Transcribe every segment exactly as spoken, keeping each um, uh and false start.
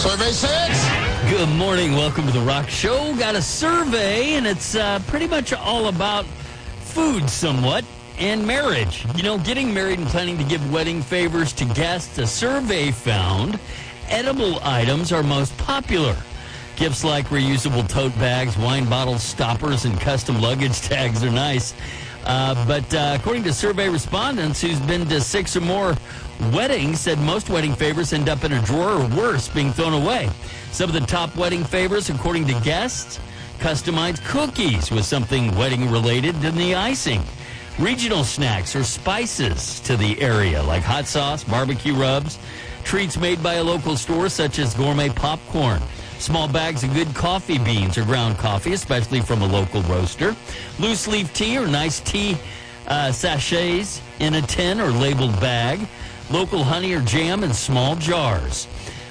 Survey says. Good morning. Welcome to the Rock Show. Got a survey, and it's uh, pretty much all about food somewhat and marriage. You know, getting married and planning to give wedding favors to guests. A survey found edible items are most popular. Gifts like reusable tote bags, wine bottles, stoppers, and custom luggage tags are nice. Uh, but uh, according to survey respondents who's been to six or more weddings, said most wedding favors end up in a drawer or worse, being thrown away. Some of the top wedding favors, according to guests, customized cookies with something wedding related than the icing. Regional snacks or spices to the area, like hot sauce, barbecue rubs, treats made by a local store, such as gourmet popcorn. Small bags of good coffee beans or ground coffee, especially from a local roaster. Loose leaf tea or nice tea uh, sachets in a tin or labeled bag. Local honey or jam in small jars.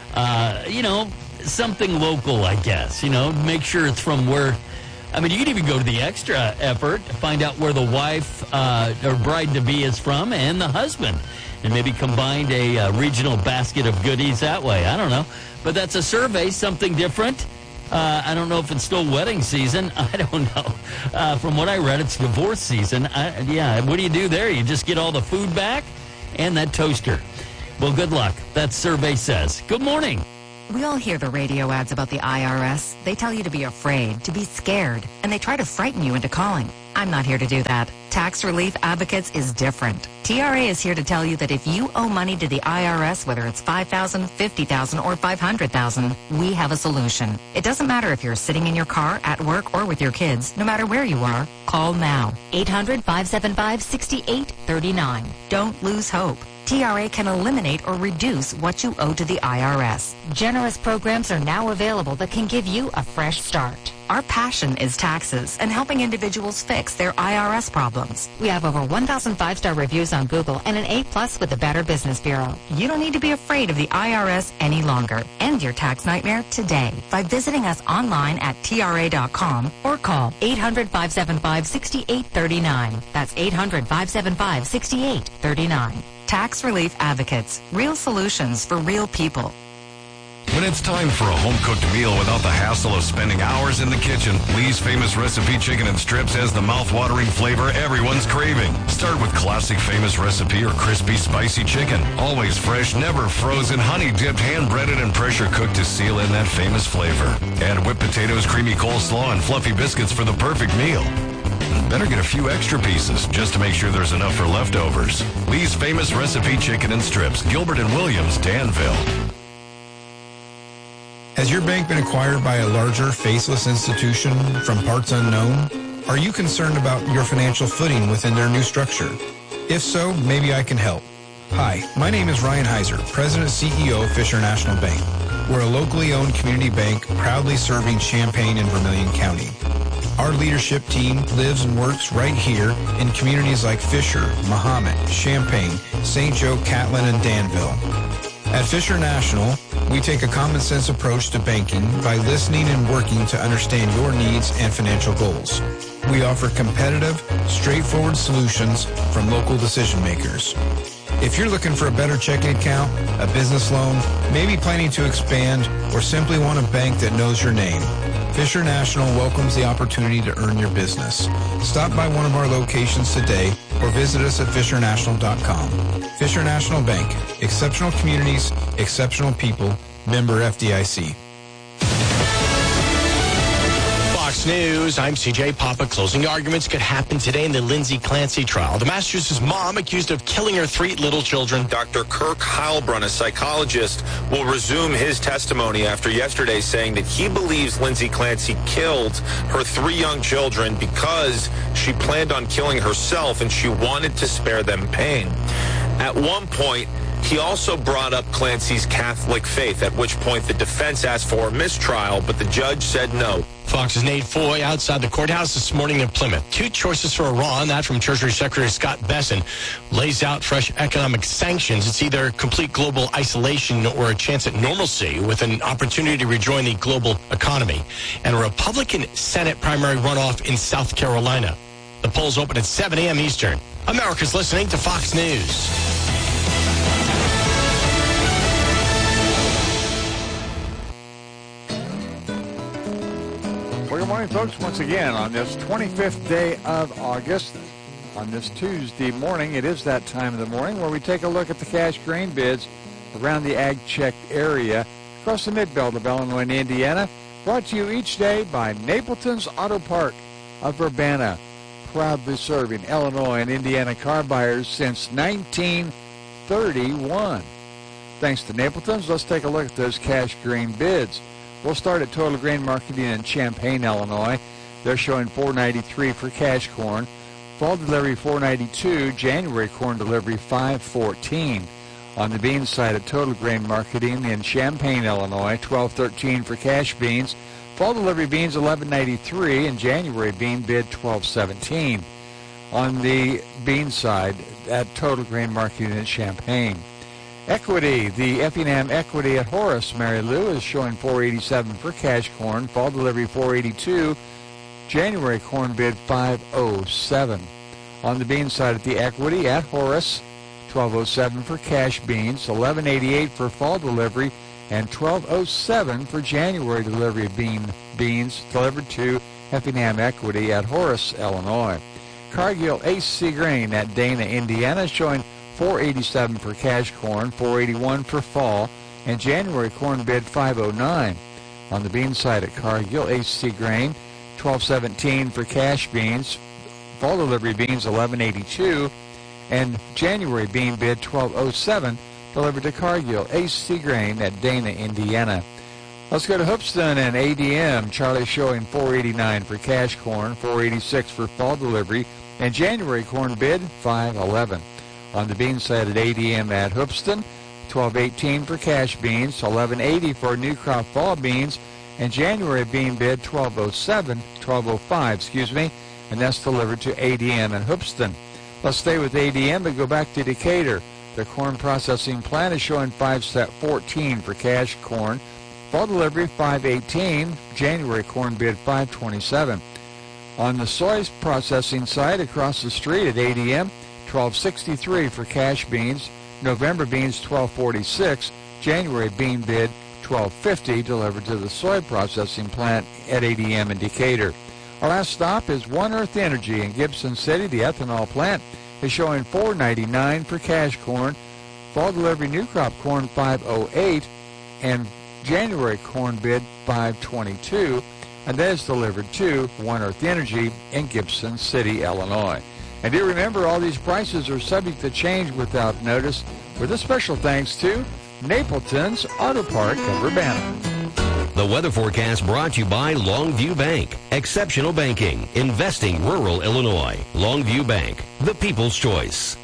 Uh, you know, something local, I guess. You know, make sure it's from where... I mean, you can even go to the extra effort to find out where the wife uh, or bride-to-be is from and the husband. And maybe combined a uh, regional basket of goodies that way. I don't know. But that's a survey, something different. Uh, I don't know if it's still wedding season. I don't know. Uh, from what I read, it's divorce season. I, yeah, what do you do there? You just get all the food back and that toaster. Well, good luck. That survey says. Good morning. We all hear the radio ads about the I R S. They tell you to be afraid, to be scared, and they try to frighten you into calling. I'm not here to do that. Tax Relief Advocates is different. T R A is here to tell you that if you owe money to the I R S, whether it's five thousand dollars, fifty thousand dollars, or five hundred thousand dollars, we have a solution. It doesn't matter if you're sitting in your car, at work, or with your kids. No matter where you are, call now. eight hundred, five seven five, six eight three nine. Don't lose hope. T R A can eliminate or reduce what you owe to the I R S. Generous programs are now available that can give you a fresh start. Our passion is taxes and helping individuals fix their I R S problems. We have over one thousand five-star reviews on Google and an A plus with the Better Business Bureau. You don't need to be afraid of the I R S any longer. End your tax nightmare today by visiting us online at T R A dot com or call eight hundred, five seven five, six eight three nine. That's eight hundred, five seven five, six eight three nine. Tax Relief Advocates. Real solutions for real people. When it's time for a home-cooked meal without the hassle of spending hours in the kitchen, Lee's Famous Recipe Chicken and Strips has the mouth-watering flavor everyone's craving. Start with classic Famous Recipe or crispy, spicy chicken. Always fresh, never frozen, honey-dipped, hand-breaded, and pressure-cooked to seal in that famous flavor. Add whipped potatoes, creamy coleslaw, and fluffy biscuits for the perfect meal. Better get a few extra pieces just to make sure there's enough for leftovers. Lee's Famous Recipe Chicken and Strips, Gilbert and Williams, Danville. Has your bank been acquired by a larger, faceless institution from parts unknown? Are you concerned about your financial footing within their new structure? If so, maybe I can help. Hi, my name is Ryan Heiser, President and C E O of Fisher National Bank. We're a locally owned community bank proudly serving Champaign and Vermilion County. Our leadership team lives and works right here in communities like Fisher, Mahomet, Champaign, Saint Joe, Catlin, and Danville. At Fisher National, we take a common sense approach to banking by listening and working to understand your needs and financial goals. We offer competitive, straightforward solutions from local decision makers. If you're looking for a better checking account, a business loan, maybe planning to expand, or simply want a bank that knows your name, Fisher National welcomes the opportunity to earn your business. Stop by one of our locations today or visit us at fisher national dot com. Fisher National Bank, exceptional communities, exceptional people, member F D I C. Fox News, I'm C J Papa. Closing arguments could happen today in the Lindsay Clancy trial. The Massachusetts mom accused of killing her three little children. Doctor Kirk Heilbrunn, a psychologist, will resume his testimony after yesterday saying that he believes Lindsay Clancy killed her three young children because she planned on killing herself and she wanted to spare them pain. At one point, he also brought up Clancy's Catholic faith, at which point the defense asked for a mistrial, but the judge said no. Fox's Nate Foy outside the courthouse this morning in Plymouth. Two choices for Iran. That from Treasury Secretary Scott Bessent lays out fresh economic sanctions. It's either complete global isolation or a chance at normalcy with an opportunity to rejoin the global economy. And a Republican Senate primary runoff in South Carolina. The polls open at seven a.m. Eastern. America's listening to Fox News. good morning, folks. Once again, on this twenty-fifth day of August, on this Tuesday morning, it is that time of the morning where we take a look at the cash grain bids around the Ag Check area across the mid-belt of Illinois and Indiana. Brought to you each day by Napleton's Auto Park of Urbana, proudly serving Illinois and Indiana car buyers since nineteen thirty-one. Thanks to Napleton's, let's take a look at those cash grain bids. We'll start at Total Grain Marketing in Champaign, Illinois. They're showing four ninety-three for cash corn. Fall delivery four ninety-two. January corn delivery five fourteen. On the bean side at Total Grain Marketing in Champaign, Illinois, twelve thirteen for cash beans. Fall delivery beans eleven ninety-three, and January bean bid twelve seventeen. On the bean side at Total Grain Marketing in Champaign. Equity, the Effingham Equity at Horace, Mary Lou, is showing four eighty-seven for cash corn. Fall delivery four eighty-two. January corn bid five oh seven. On the bean side at the Equity at Horace, twelve oh seven for cash beans, eleven eighty-eight for fall delivery, and twelve oh seven for January delivery of bean beans delivered to Effingham Equity at Horace, Illinois. Cargill A C Grain at Dana, Indiana, showing four eighty-seven for cash corn, four eighty-one for fall, and January corn bid five oh nine. On the bean side at Cargill A C Grain, twelve seventeen for cash beans, fall delivery beans eleven eighty-two, and January bean bid twelve oh seven, delivered to Cargill A C Grain at Dana, Indiana. Let's go to Hoopeston and A D M. Charlie showing four eighty-nine for cash corn, four eighty-six for fall delivery, and January corn bid five eleven. On the bean side at A D M at Hoopeston, twelve eighteen for cash beans, eleven eighty for new crop fall beans, and January bean bid twelve oh seven, twelve oh five, excuse me, and that's delivered to A D M and Hoopeston. Let's stay with A D M and go back to Decatur. The corn processing plant is showing five fourteen for cash corn, fall delivery five eighteen, January corn bid five twenty-seven. On the soy processing side across the street at A D M, twelve sixty-three for cash beans, November beans twelve forty-six, January bean bid twelve fifty, delivered to the soy processing plant at A D M in Decatur. Our last stop is One Earth Energy in Gibson City. The ethanol plant is showing four ninety-nine for cash corn, fall delivery new crop corn five oh eight, and January corn bid five twenty-two, and that is delivered to One Earth Energy in Gibson City, Illinois. And do remember, all these prices are subject to change without notice, with a special thanks to Napleton's Auto Park of Urbana. The weather forecast brought to you by Longview Bank. Exceptional banking, investing rural Illinois. Longview Bank, the people's choice.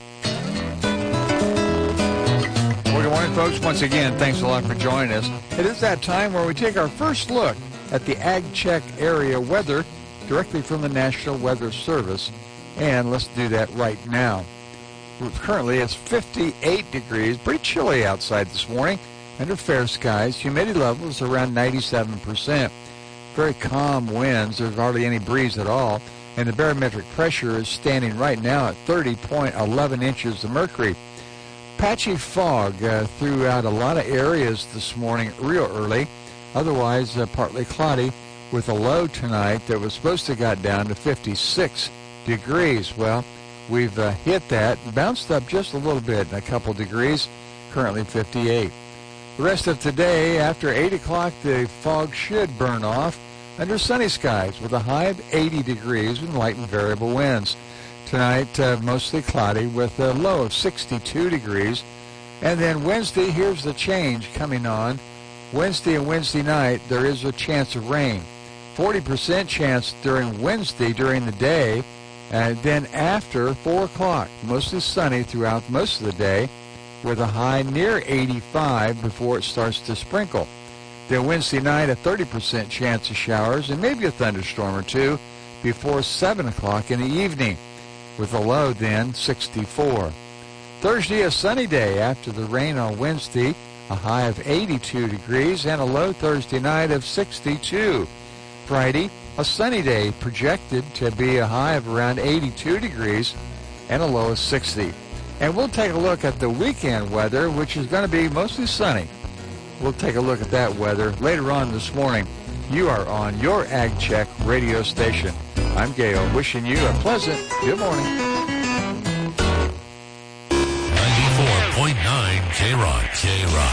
Well, good morning, folks. Once again, thanks a lot for joining us. It is that time where we take our first look at the Ag Check area weather directly from the National Weather Service. And let's do that right now. Currently, it's fifty-eight degrees, pretty chilly outside this morning, under fair skies. Humidity levels around ninety-seven percent. Very calm winds. There's hardly any breeze at all. And the barometric pressure is standing right now at thirty point one one inches of mercury. Patchy fog uh, throughout a lot of areas this morning, real early. Otherwise, uh, partly cloudy with a low tonight that was supposed to got down to fifty-six degrees. Well, we've uh, hit that, bounced up just a little bit, a couple degrees, currently fifty-eight. The rest of today, after eight o'clock, the fog should burn off under sunny skies with a high of eighty degrees and light and variable winds. Tonight, uh, mostly cloudy with a low of sixty-two degrees. And then Wednesday, here's the change coming on. Wednesday and Wednesday night, there is a chance of rain. forty percent chance during Wednesday during the day. And then after four o'clock, mostly sunny throughout most of the day, with a high near eighty-five before it starts to sprinkle. Then Wednesday night, a thirty percent chance of showers and maybe a thunderstorm or two before seven o'clock in the evening, with a low then sixty-four. Thursday, a sunny day after the rain on Wednesday, a high of eighty-two degrees and a low Thursday night of sixty-two. Friday, a sunny day projected to be a high of around eighty-two degrees and a low of sixty. And we'll take a look at the weekend weather, which is going to be mostly sunny. We'll take a look at that weather later on this morning. You are on your Ag Check radio station. I'm Gale, wishing you a pleasant good morning. ninety-four point nine K-Rock. K-Rock.